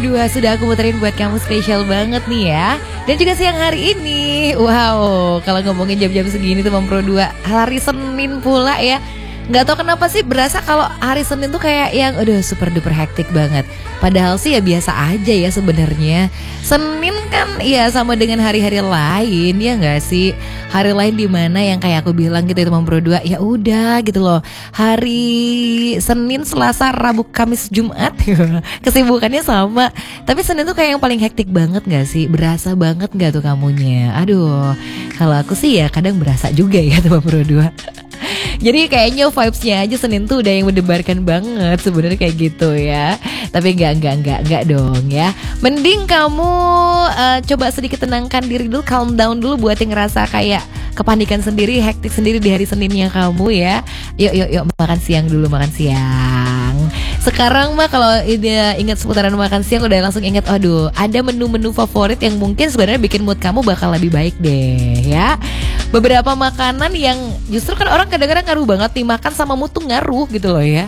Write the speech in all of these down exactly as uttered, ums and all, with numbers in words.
dua sudah aku puterin buat kamu spesial banget nih ya. Dan juga siang hari ini, wow, kalau ngomongin jam-jam segini tuh Mam Pro dua, hari Senin pula ya. Nggak tahu kenapa sih berasa kalau hari Senin tuh kayak yang udah super duper hektik banget. Padahal sih ya biasa aja ya sebenarnya. Senin kan ya sama dengan hari-hari lain ya nggak sih. Hari lain di mana yang kayak aku bilang gitu itu Mam Pro dua, ya udah gitu loh. Hari Senin, Selasa, Rabu, Kamis, Jumat kesibukannya sama. Tapi Senin tuh kayak yang paling hektik banget nggak sih? Berasa banget nggak tuh kamunya? Aduh, kalau aku sih ya kadang berasa juga ya tuh Mam Pro dua. Jadi kayaknya vibes-nya aja Senin tuh udah yang mendebarkan banget sebenarnya kayak gitu ya. Tapi enggak, enggak, enggak, enggak dong ya. Mending kamu uh, coba sedikit tenangkan diri dulu, calm down dulu buat yang ngerasa kayak kepanikan sendiri, hektik sendiri di hari Seninnya kamu ya. Yuk, yuk, yuk makan siang dulu, makan siang. Sekarang mah kalau ide ingat seputaran makan siang udah langsung ingat, aduh, ada menu-menu favorit yang mungkin sebenarnya bikin mood kamu bakal lebih baik deh ya. Beberapa makanan yang justru kan orang kadang-kadang ngaruh banget nih, makan sama mood tuh ngaruh gitu loh ya.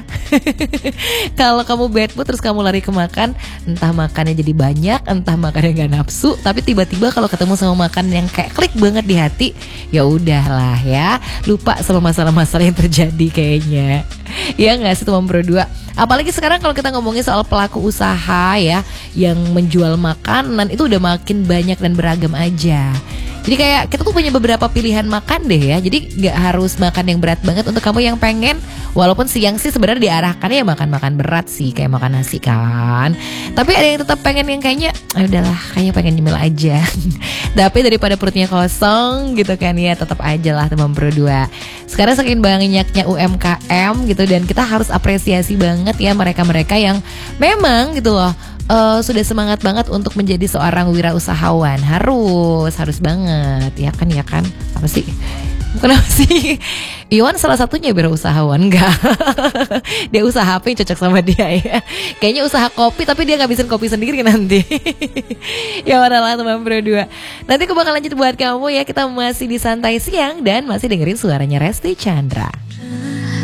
Kalau kamu bad mood terus kamu lari ke makan, entah makannya jadi banyak, entah makannya gak nafsu, tapi tiba-tiba kalau ketemu sama makan yang kayak klik banget di hati, ya udahlah ya, lupa sama masalah-masalah yang terjadi kayaknya. Ya nggak sih Mam Pro dua? Apalagi sekarang kalau kita ngomongin soal pelaku usaha ya, yang menjual makanan itu udah makin banyak dan beragam aja. Jadi kayak kita tuh punya beberapa pilihan makan deh ya. Jadi gak harus makan yang berat banget untuk kamu yang pengen. Walaupun siang sih sebenarnya diarahkan ya makan-makan berat sih, kayak makan nasi kan. Tapi ada yang tetap pengen yang kayaknya, ah udahlah kayaknya pengen nyemil aja. Tapi daripada perutnya kosong gitu kan ya, tetap aja lah teman Pro dua. Sekarang saking banyaknya U M K M gitu, dan kita harus apresiasi banget ya mereka-mereka yang memang gitu loh, Uh, sudah semangat banget untuk menjadi seorang wirausahawan. Harus, harus banget. Ya kan, ya kan. Apa sih? Kenapa sih? Iwan salah satunya wirausahawan. Enggak. Dia usaha apa yang cocok sama dia ya. Kayaknya usaha kopi, tapi dia ngabisin kopi sendiri nanti. Ya mana lah teman Pro dua. Nanti aku bakal lanjut buat kamu ya. Kita masih di Santai Siang dan masih dengerin suaranya Resti Chandra.